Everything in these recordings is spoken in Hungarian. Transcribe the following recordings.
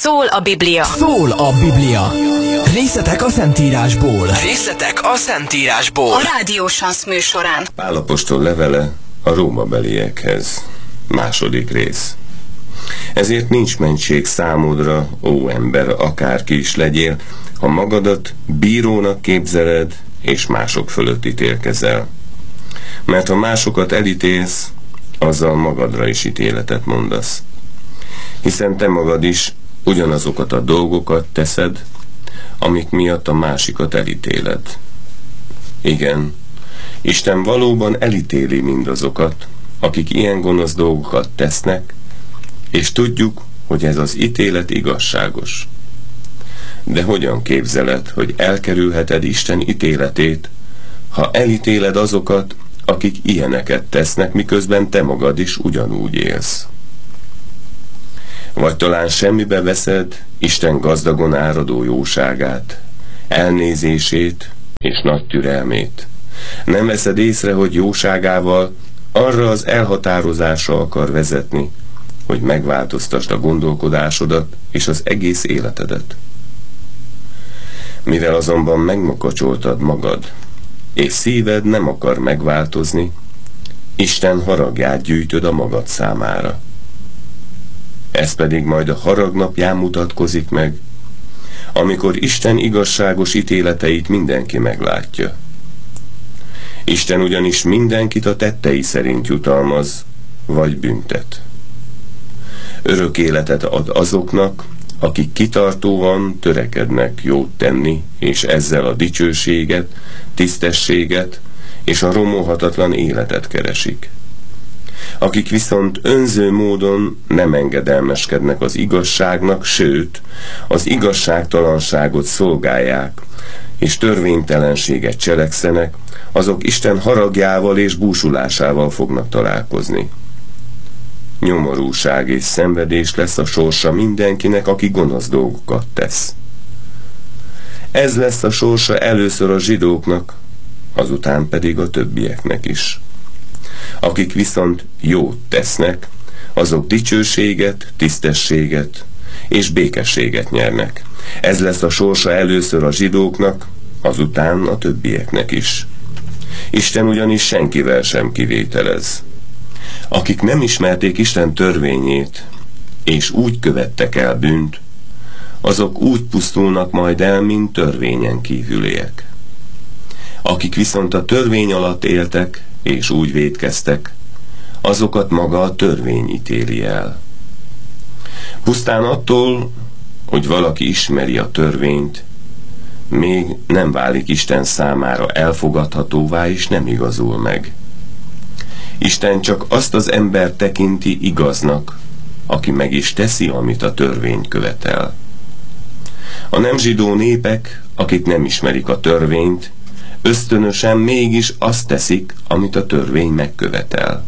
Szól a Biblia. Szól a Biblia. Részletek a Szentírásból. Részletek a Szentírásból. A Rádió Sansz műsorán. Pál apostol levele a rómabeliekhez. Második rész. Ezért nincs mentség számodra, ó ember, akárki is legyél, ha magadat bírónak képzeled, és mások fölött ítélkezel. Mert ha másokat elítélsz, azzal magadra is ítéletet mondasz. Hiszen te magad is ugyanazokat a dolgokat teszed, amik miatt a másikat elítéled. Igen, Isten valóban elítéli mindazokat, akik ilyen gonosz dolgokat tesznek, és tudjuk, hogy ez az ítélet igazságos. De hogyan képzeled, hogy elkerülheted Isten ítéletét, ha elítéled azokat, akik ilyeneket tesznek, miközben te magad is ugyanúgy élsz? Vagy talán semmibe veszed Isten gazdagon áradó jóságát, elnézését és nagy türelmét. Nem veszed észre, hogy jóságával arra az elhatározásra akar vezetni, hogy megváltoztasd a gondolkodásodat és az egész életedet. Mivel azonban megmakacsoltad magad, és szíved nem akar megváltozni, Isten haragját gyűjtöd a magad számára. Ez pedig majd a harag napján mutatkozik meg, amikor Isten igazságos ítéleteit mindenki meglátja. Isten ugyanis mindenkit a tettei szerint jutalmaz, vagy büntet. Örök életet ad azoknak, akik kitartóan törekednek jót tenni, és ezzel a dicsőséget, tisztességet és a romolhatatlan életet keresik. Akik viszont önző módon nem engedelmeskednek az igazságnak, sőt, az igazságtalanságot szolgálják, és törvénytelenséget cselekszenek, azok Isten haragjával és búsulásával fognak találkozni. Nyomorúság és szenvedés lesz a sorsa mindenkinek, aki gonosz dolgokat tesz. Ez lesz a sorsa először a zsidóknak, azután pedig a többieknek is. Akik viszont jót tesznek, azok dicsőséget, tisztességet és békességet nyernek. Ez lesz a sorsa először a zsidóknak, azután a többieknek is. Isten ugyanis senkivel sem kivételez. Akik nem ismerték Isten törvényét, és úgy követtek el bűnt, azok úgy pusztulnak majd el, mint törvényen kívüliek. Akik viszont a törvény alatt éltek, és úgy vétkeztek, azokat maga a törvény ítéli el. Pusztán attól, hogy valaki ismeri a törvényt, még nem válik Isten számára elfogadhatóvá, és nem igazul meg. Isten csak azt az ember tekinti igaznak, aki meg is teszi, amit a törvény követel. A nem zsidó népek, akik nem ismerik a törvényt, ösztönösen mégis azt teszik, amit a törvény megkövetel.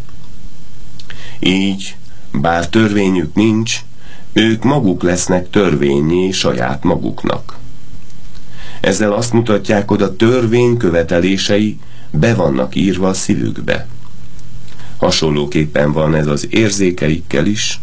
Így, bár törvényük nincs, ők maguk lesznek törvénnyé saját maguknak. Ezzel azt mutatják, hogy a törvény követelései be vannak írva a szívükbe. Hasonlóképpen van ez az érzékeikkel is.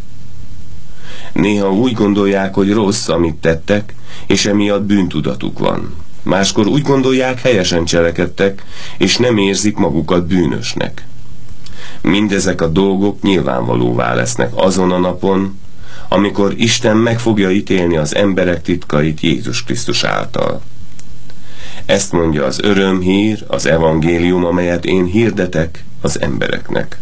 Néha úgy gondolják, hogy rossz, amit tettek, és emiatt bűntudatuk van. Máskor úgy gondolják, helyesen cselekedtek, és nem érzik magukat bűnösnek. Mindezek a dolgok nyilvánvalóvá lesznek azon a napon, amikor Isten meg fogja ítélni az emberek titkait Jézus Krisztus által. Ezt mondja az örömhír, az evangélium, amelyet én hirdetek az embereknek.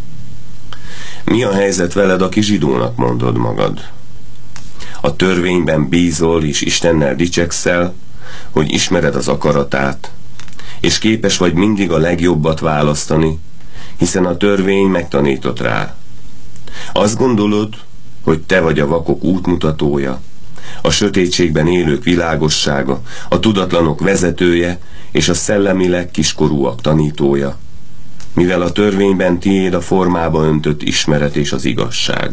Mi a helyzet veled, aki zsidónak mondod magad? A törvényben bízol, és Istennel dicsekszel, hogy ismered az akaratát, és képes vagy mindig a legjobbat választani, hiszen a törvény megtanított rá. Azt gondolod, hogy te vagy a vakok útmutatója, a sötétségben élők világossága, a tudatlanok vezetője, és a szellemileg kiskorúak tanítója, mivel a törvényben tiéd a formába öntött ismeret és az igazság.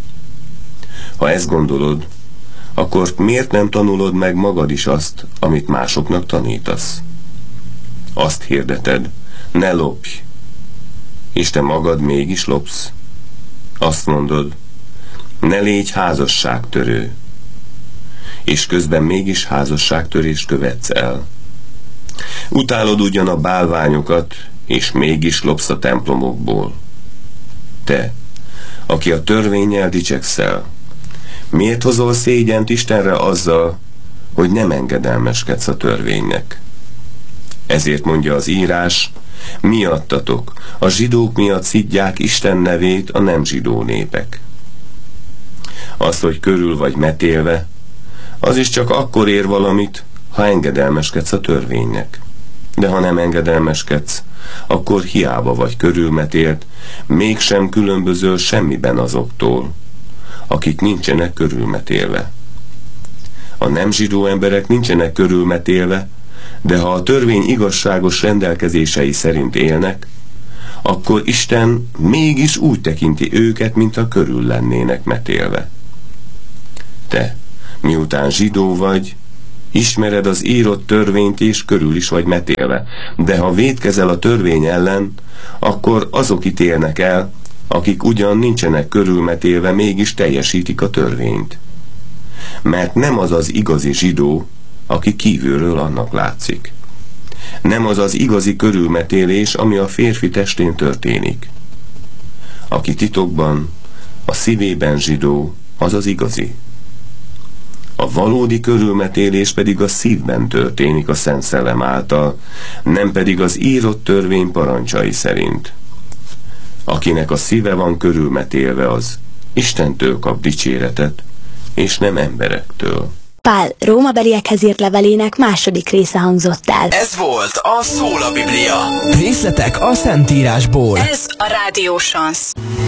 Ha ezt gondolod, akkor miért nem tanulod meg magad is azt, amit másoknak tanítasz? Azt hirdeted, ne lopj, és te magad mégis lopsz. Azt mondod, ne légy házasságtörő, és közben mégis házasságtörést követsz el. Utálod ugyan a bálványokat, és mégis lopsz a templomokból. Te, aki a törvénnyel dicsekszel, miért hozol szégyent Istenre azzal, hogy nem engedelmeskedsz a törvénynek? Ezért mondja az írás, miattatok, a zsidók miatt szidják Isten nevét a nem zsidó népek. Az, hogy körül vagy metélve, az is csak akkor ér valamit, ha engedelmeskedsz a törvénynek. De ha nem engedelmeskedsz, akkor hiába vagy körülmetélt, mégsem különbözöl semmiben azoktól, akik nincsenek körülmetélve. A nem zsidó emberek nincsenek körülmetélve, de ha a törvény igazságos rendelkezései szerint élnek, akkor Isten mégis úgy tekinti őket, mintha körül lennének metélve. Te, miután zsidó vagy, ismered az írott törvényt és körül is vagy metélve, de ha vétkezel a törvény ellen, akkor azok ítélnek el, akik ugyan nincsenek körülmetélve, mégis teljesítik a törvényt. Mert nem az az igazi zsidó, aki kívülről annak látszik. Nem az az igazi körülmetélés, ami a férfi testén történik. Aki titokban, a szívében zsidó, az az igazi. A valódi körülmetélés pedig a szívben történik a Szent Szellem által, nem pedig az írott törvény parancsai szerint. Akinek a szíve van körülmetélve, az Istentől kap dicséretet, és nem emberektől. Pál rómabeliekhez írt levelének második része hangzott el. Ez volt a Szól a Biblia. Részletek a Szentírásból. Ez a Rádió Chance.